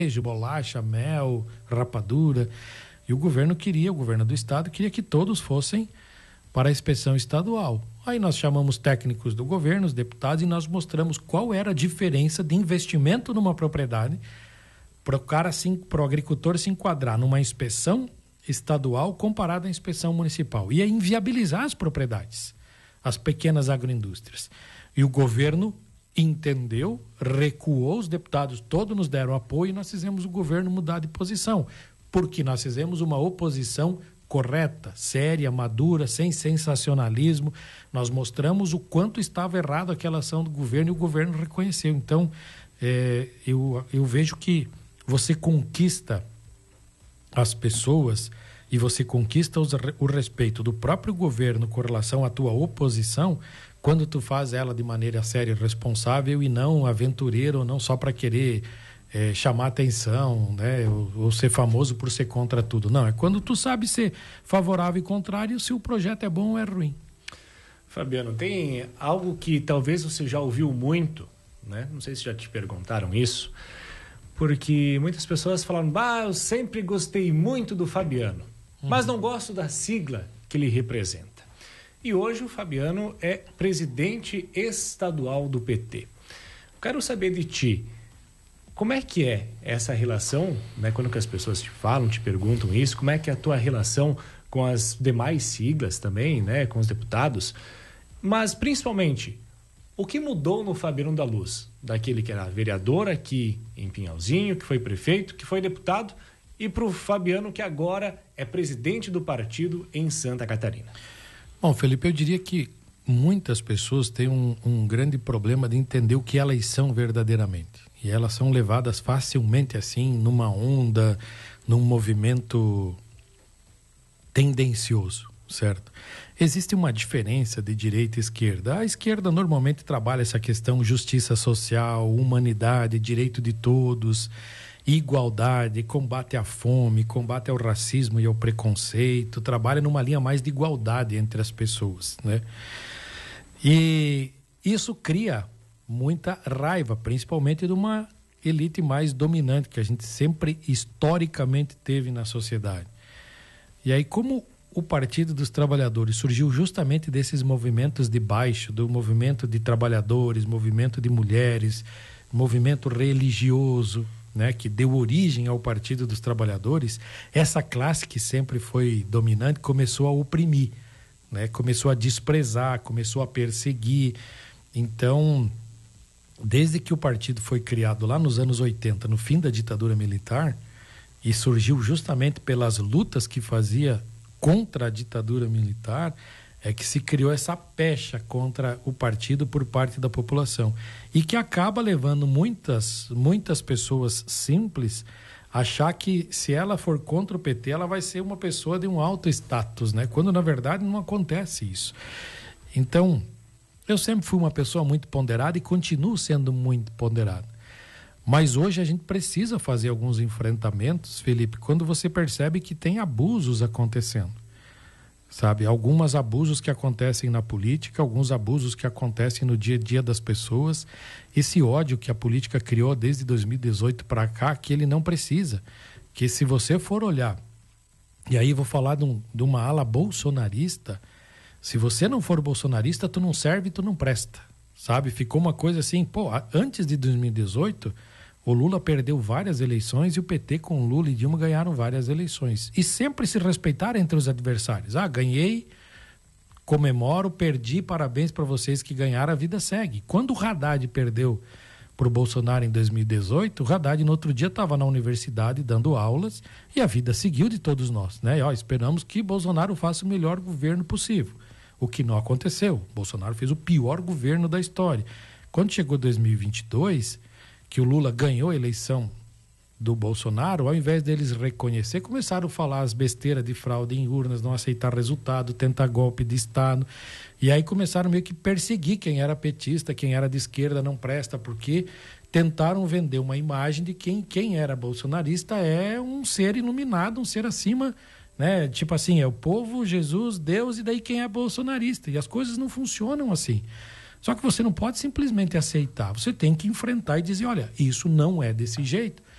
bolacha, mel, rapadura. E o governo do estado queria que todos fossem para a inspeção estadual. Aí nós chamamos técnicos do governo, os deputados, e nós mostramos qual era a diferença de investimento numa propriedade para o agricultor se enquadrar numa inspeção estadual comparada à inspeção municipal. Ia inviabilizar as propriedades, as pequenas agroindústrias. E o governo entendeu, recuou, os deputados todos nos deram apoio e nós fizemos o governo mudar de posição, porque nós fizemos uma oposição correta, séria, madura, sem sensacionalismo. Nós mostramos o quanto estava errado aquela ação do governo e o governo reconheceu. Então, eu vejo que você conquista as pessoas e você conquista o respeito do próprio governo com relação à tua oposição quando tu faz ela de maneira séria e responsável e não aventureiro, ou não só para querer chamar atenção, né? Ou ser famoso por ser contra tudo. Não, é quando tu sabe ser favorável e contrário, se o projeto é bom ou é ruim. Fabiano, tem algo que talvez você já ouviu muito, né? Não sei se já te perguntaram isso, porque muitas pessoas falam, eu sempre gostei muito do Fabiano, mas não gosto da sigla que ele representa. E hoje o Fabiano é presidente estadual do PT. Quero saber de ti, como é que é essa relação, né? Quando que as pessoas te falam, te perguntam isso, como é que é a tua relação com as demais siglas também, né? Com os deputados, mas principalmente, o que mudou no Fabiano da Luz? Daquele que era vereador aqui em Pinhalzinho, que foi prefeito, que foi deputado, e para o Fabiano que agora é presidente do partido em Santa Catarina. Bom, Felipe, eu diria que muitas pessoas têm um grande problema de entender o que elas são verdadeiramente. E elas são levadas facilmente assim, numa onda, num movimento tendencioso, certo? Existe uma diferença de direita e esquerda. A esquerda normalmente trabalha essa questão justiça social, humanidade, direito de todos, igualdade, combate à fome, combate ao racismo e ao preconceito, trabalha numa linha mais de igualdade entre as pessoas, né? E isso cria muita raiva, principalmente de uma elite mais dominante que a gente sempre historicamente teve na sociedade. E aí, como o Partido dos Trabalhadores surgiu justamente desses movimentos de baixo, do movimento de trabalhadores, movimento de mulheres, movimento religioso, né, que deu origem ao Partido dos Trabalhadores, essa classe que sempre foi dominante começou a oprimir, né, começou a desprezar, começou a perseguir. Então, desde que o partido foi criado lá nos anos 80, no fim da ditadura militar, e surgiu justamente pelas lutas que fazia contra a ditadura militar, é que se criou essa pecha contra o partido por parte da população. E que acaba levando muitas pessoas simples a achar que se ela for contra o PT, ela vai ser uma pessoa de um alto status, né? Quando na verdade não acontece isso. Então, eu sempre fui uma pessoa muito ponderada e continuo sendo muito ponderado. Mas hoje a gente precisa fazer alguns enfrentamentos, Felipe, quando você percebe que tem abusos acontecendo. Sabe, alguns abusos que acontecem na política, alguns abusos que acontecem no dia a dia das pessoas. Esse ódio que a política criou desde 2018 para cá, que ele não precisa. Que se você for olhar, e aí vou falar de uma ala bolsonarista, se você não for bolsonarista, tu não serve, tu não presta. Sabe, ficou uma coisa assim, antes de 2018... o Lula perdeu várias eleições e o PT com Lula e Dilma ganharam várias eleições. E sempre se respeitaram entre os adversários. Ganhei, comemoro, perdi, parabéns para vocês que ganharam, a vida segue. Quando o Haddad perdeu para o Bolsonaro em 2018, o Haddad no outro dia estava na universidade dando aulas e a vida seguiu de todos nós, né? Esperamos que Bolsonaro faça o melhor governo possível. O que não aconteceu. Bolsonaro fez o pior governo da história. Quando chegou 2022... que o Lula ganhou a eleição do Bolsonaro, ao invés deles reconhecer, começaram a falar as besteiras de fraude em urnas, não aceitar resultado, tentar golpe de Estado. E aí começaram meio que perseguir quem era petista, quem era de esquerda não presta, porque tentaram vender uma imagem de quem era bolsonarista é um ser iluminado, um ser acima, né? Tipo assim, é o povo, Jesus, Deus, e daí quem é bolsonarista. E as coisas não funcionam assim. Só que você não pode simplesmente aceitar, você tem que enfrentar e dizer, olha, isso não é desse jeito.